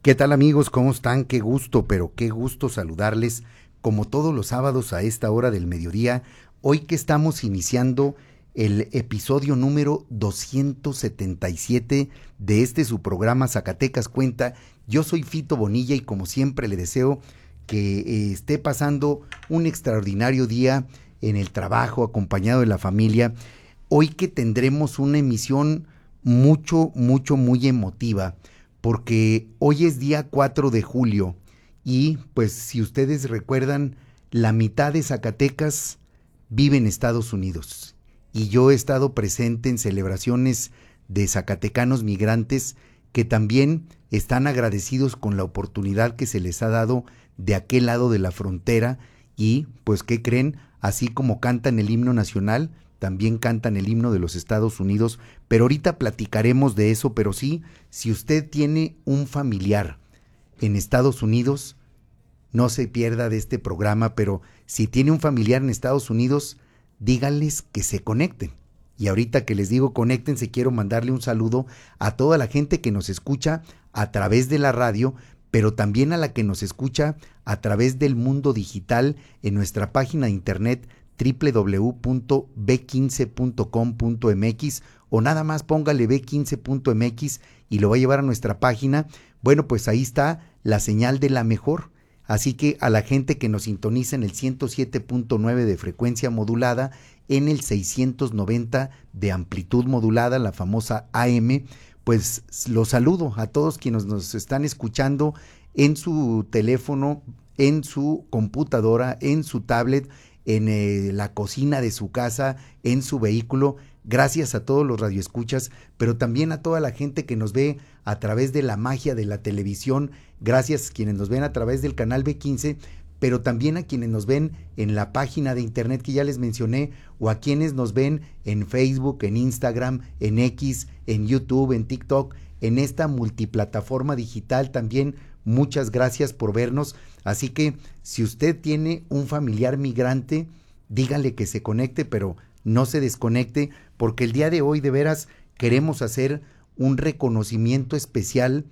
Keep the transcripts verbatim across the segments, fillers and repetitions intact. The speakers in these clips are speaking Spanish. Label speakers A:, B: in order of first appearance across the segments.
A: ¿Qué tal amigos? ¿Cómo están? Qué gusto, pero qué gusto saludarles como todos los sábados a esta hora del mediodía, hoy que estamos iniciando el episodio número doscientos setenta y siete de este su programa Zacatecas Cuenta. Yo soy Fito Bonilla y como siempre le deseo que eh, esté pasando un extraordinario día en el trabajo acompañado de la familia. Hoy que tendremos una emisión mucho, mucho, muy emotiva, porque hoy es día cuatro de julio y pues si ustedes recuerdan, la mitad de Zacatecas vive en Estados Unidos y yo he estado presente en celebraciones de zacatecanos migrantes que también están agradecidos con la oportunidad que se les ha dado de aquel lado de la frontera y pues ¿qué creen? Así como cantan el himno nacional, también cantan el himno de los Estados Unidos, pero ahorita platicaremos de eso, pero sí, si usted tiene un familiar en Estados Unidos, no se pierda de este programa, pero si tiene un familiar en Estados Unidos, díganles que se conecten. Y ahorita que les digo conéctense, quiero mandarle un saludo a toda la gente que nos escucha a través de la radio, pero también a la que nos escucha a través del mundo digital en nuestra página de internet doble u doble u doble u punto b quince punto com punto m x o nada más póngale be quince punto m x y lo va a llevar a nuestra página. Bueno, pues ahí está la señal de la mejor. Así que a la gente que nos sintoniza en el ciento siete punto nueve de frecuencia modulada, en el seiscientos noventa de amplitud modulada, la famosa A M, pues los saludo a todos quienes nos están escuchando en su teléfono, en su computadora, en su tablet, en eh, la cocina de su casa, en su vehículo. Gracias a todos los radioescuchas, pero también a toda la gente que nos ve a través de la magia de la televisión. Gracias a quienes nos ven a través del canal be quince, pero también a quienes nos ven en la página de internet que ya les mencioné, o a quienes nos ven en Facebook, en Instagram, en X, en YouTube, en TikTok, en esta multiplataforma digital también. Muchas gracias por vernos. Así que si usted tiene un familiar migrante, dígale que se conecte, pero no se desconecte, porque el día de hoy de veras queremos hacer un reconocimiento especial,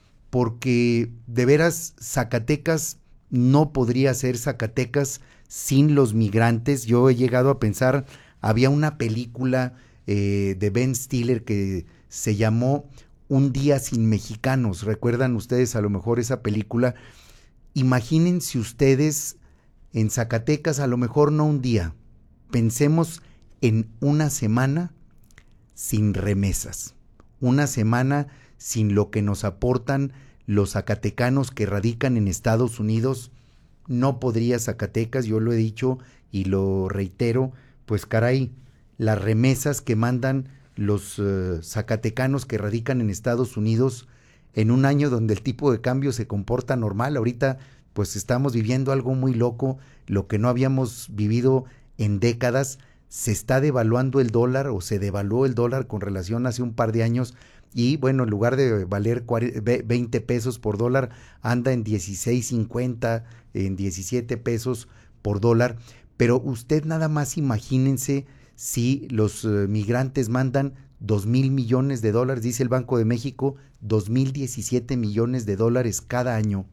A: porque de veras Zacatecas no podría ser Zacatecas sin los migrantes. Yo he llegado a pensar, había una película eh, de Ben Stiller que se llamó Un día sin mexicanos. ¿Recuerdan ustedes a lo mejor esa película? Imagínense ustedes en Zacatecas, a lo mejor no un día, pensemos en una semana sin remesas, una semana sin lo que nos aportan los zacatecanos que radican en Estados Unidos. No podría Zacatecas, yo lo he dicho y lo reitero, pues caray, las remesas que mandan los uh, zacatecanos que radican en Estados Unidos en un año donde el tipo de cambio se comporta normal. Ahorita pues estamos viviendo algo muy loco, lo que no habíamos vivido en décadas. Se está devaluando el dólar o se devaluó el dólar con relación a hace un par de años y bueno, en lugar de valer veinte pesos por dólar, anda en dieciséis cincuenta, en diecisiete pesos por dólar. Pero usted nada más imagínense si los uh, migrantes mandan dos mil millones de dólares, dice el Banco de México, dos mil diecisiete millones de dólares cada año.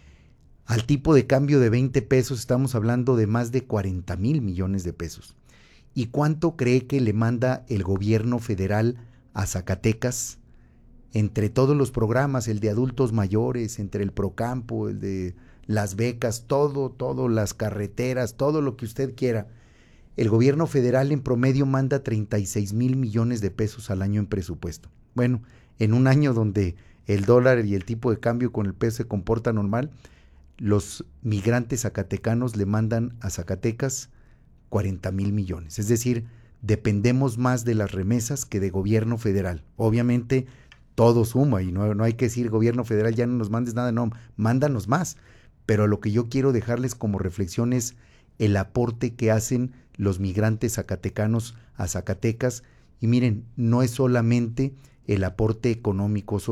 A: Al tipo de cambio de veinte pesos estamos hablando de más de cuarenta mil millones de pesos. ¿Y cuánto cree que le manda el gobierno federal a Zacatecas? Entre todos los programas, el de adultos mayores, entre el Procampo, el de las becas, todo, todo, las carreteras, todo lo que usted quiera. El gobierno federal en promedio manda treinta y seis mil millones de pesos al año en presupuesto. Bueno, en un año donde el dólar y el tipo de cambio con el peso se comporta normal, los migrantes zacatecanos le mandan a Zacatecas cuarenta mil millones. Es decir, dependemos más de las remesas que de gobierno federal. Obviamente todo suma y no, no hay que decir gobierno federal ya no nos mandes nada, no, mándanos más. Pero lo que yo quiero dejarles como reflexión es el aporte que hacen los migrantes zacatecanos a Zacatecas. Y miren, no es solamente el aporte económico, son